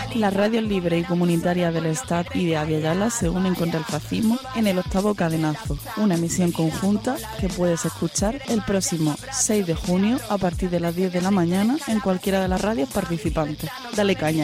Las radios libres y comunitarias del Estado y de Adiayala se unen contra el fascismo en el 8º Cadenazo, una emisión conjunta que puedes escuchar el próximo 6 de junio a partir de las 10 de la mañana en cualquiera de las radios participantes. Dale caña.